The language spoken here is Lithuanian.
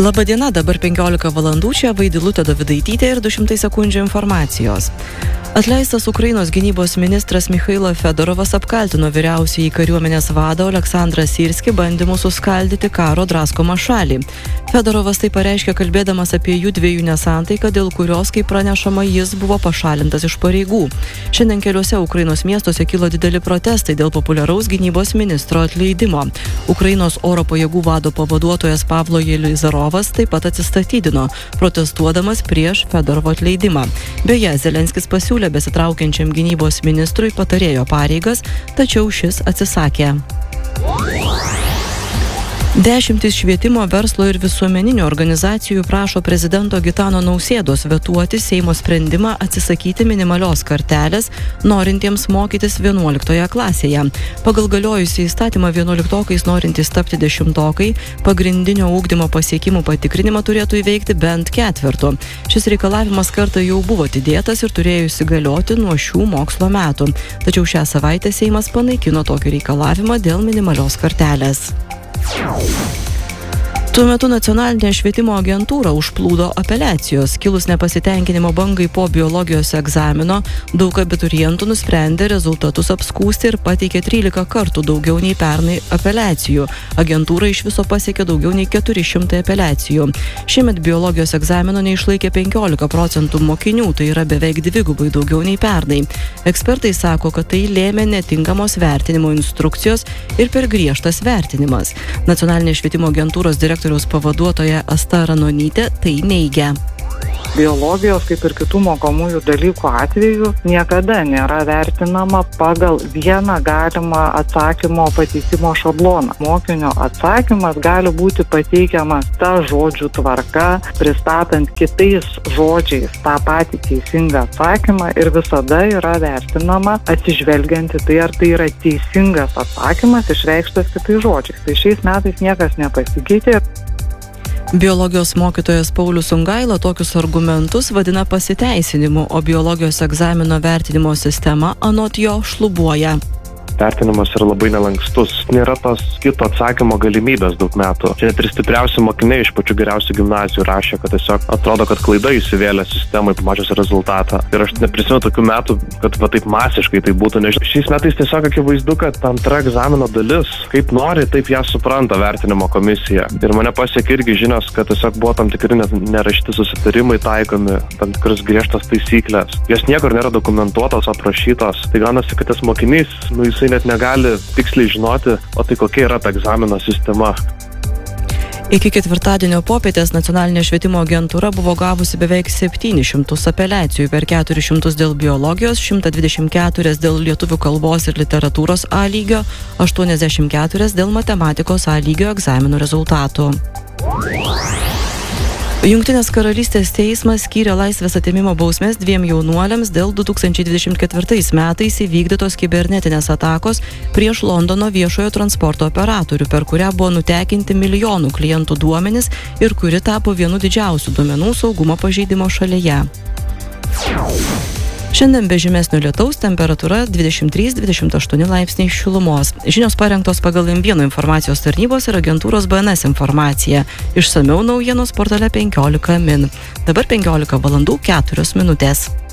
Labadiena, dabar 15 valandų, čia Vaidilutė Dovidaitytė ir 200 sekundžių informacijos. Atleistas Ukrainos gynybos ministras Michailo Fedorovas apkaltino vyriausiąjį kariuomenės vadą Oleksandrą Syrskį bandymu suskaldyti karo draskomą šalį. Fedorovas tai pareiškė kalbėdamas apie jų dviejų nesantaiką, dėl kurios, kaip pranešama, jis buvo pašalintas iš pareigų. Šiandien keliuose Ukrainos miestuose kilo dideli protestai dėl populiaraus gynybos ministro atleidimo. Ukrainos oro pajėgų vado pavaduotojas Pavlo Jelizarovas taip pat atsistatydino, protestuodamas prieš Fedorovo atleidimą. Beje, Zelenskis pasiūlė besitraukiančiam gynybos ministrui patarėjo pareigas, tačiau šis atsisakė. Dešimtys švietimo, verslo ir visuomeninių organizacijų prašo prezidento Gitano Nausėdos vetuoti Seimo sprendimą atsisakyti minimalios kartelės norintiems mokytis 11 klasėje. Pagal galiojusį įstatymą 11-okais norintys tapti 10-okai pagrindinio ugdymo pasiekimų patikrinimą turėtų įveikti bent ketvirtu. Šis reikalavimas kartą jau buvo atidėtas ir turėjo įsigalioti nuo šių mokslo metų. Tačiau šią savaitę Seimas panaikino tokį reikalavimą dėl minimalios kartelės. Tuo metu nacionalinė švietimo agentūra užplūdo apeliacijos. Kilus nepasitenkinimo bangai po biologijos egzamino, daug abiturientų nusprendė rezultatus apskųsti ir pateikė 13 kartų daugiau nei pernai apeliacijų. Agentūra iš viso pasiekė daugiau nei 400 apeliacijų. Šiemet biologijos egzamino neišlaikė 15% mokinių, tai yra beveik dvigubai daugiau nei pernai. Ekspertai sako, kad tai lėmė netinkamos vertinimo instrukcijos ir per griežtas vertinimas. Nacionalinė švietimo agentūros direktoriaus pavaduotoja Asta Ranonytė tai neigia. Biologijos, kaip ir kitų mokomųjų dalykų atveju, niekada nėra vertinama pagal vieną galimą atsakymo pateikimo šabloną. Mokinio atsakymas gali būti pateikiamas ta žodžių tvarka, pristatant kitais žodžiais tą patį teisingą atsakymą ir visada yra vertinama atsižvelgiant į tai, ar tai yra teisingas atsakymas išreikštas kitais žodžiais. Tai šiais metais niekas nepasikeitė. Biologijos mokytojas Paulius Sungaila tokius argumentus vadina pasiteisinimu, o biologijos egzamino vertinimo sistema anot jo šlubuoja. Vertinimas yra labai nelankstus. Nėra tos kito atsakymo galimybės daug metų. Čia net ir stipriausi mokiniai iš pačių geriausių gimnazijų rašė, kad tiesiog atrodo, kad klaida įsivėlė sistemai pamačius rezultatą. Ir aš neprisimenu tokių metų, kad va taip masiškai tai būtų. Šiais metais tiesiog akivaizdu, kad antra egzamino dalis, kaip nori, taip ją supranta vertinimo komisija. Ir mane pasiekė irgi žinios, kad tiesiog buvo tam tikri nerašyti susitarimai taikomi, tam tikras griežtas taisyklės. Jos niekur nėra dokumentuotos, aprašytos. Tai gaunasi, kad tas mokinys, jisai net negali tiksliai žinoti, o tai kokia yra ta egzamino sistema. Iki ketvirtadienio popietės nacionalinė švietimo agentūra buvo gavusi beveik 700 apeliacijų, per 400 dėl biologijos, 124 dėl lietuvių kalbos ir literatūros A lygio, 84 dėl matematikos A lygio egzaminų rezultatų. Jungtinės karalystės teismas skyrė laisvės atėmimo bausmes 2 jaunuoliams dėl 2024 metais įvykdytos kibernetinės atakos prieš Londono viešojo transporto operatorių, per kurią buvo nutekinti milijonų klientų duomenys ir kuri tapo vienu didžiausių duomenų saugumo pažeidimo šalyje. Šiandien be žymesnio lietaus, temperatūra 23-28 laipsniai šilumos. Žinios parengtos pagal M1 informacijos tarnybos ir agentūros BNS informaciją. Išsamiau naujienos portale 15 min. Dabar 15 valandų 4 minutės.